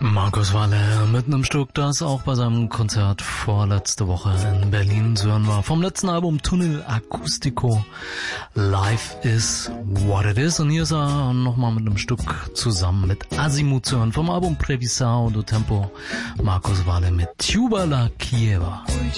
Markus Walle mit einem Stück, das auch bei seinem Konzert vorletzte Woche in Berlin zu hören war. Vom letzten Album Tunnel Acústico, Life is What It Is. Und hier ist er nochmal mit einem Stück zusammen mit Azimuth zu hören. Vom Album Previsão do Tempo, Markus Walle mit Tuba La Quieva.